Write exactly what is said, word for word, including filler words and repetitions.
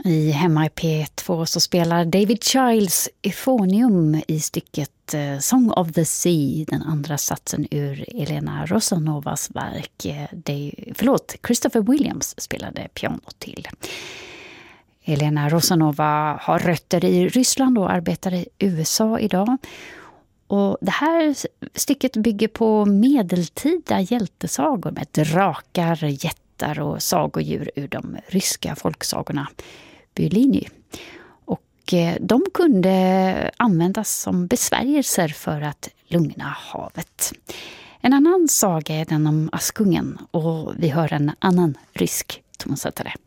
I Hemma i P två så spelar David Childs Euphonium i stycket eh, Song of the Sea, den andra satsen ur Elena Rosanovas verk. Eh, det, förlåt, Christopher Williams spelade piano till. Elena Rosanova har rötter i Ryssland och arbetar i U S A idag. Och det här stycket bygger på medeltida hjältesagor med drakar, jättar och sagodjur ur de ryska folksagorna Byliny. Och de kunde användas som besvärjelser för att lugna havet. En annan saga är den om Askungen och vi hör en annan rysk tonsättare.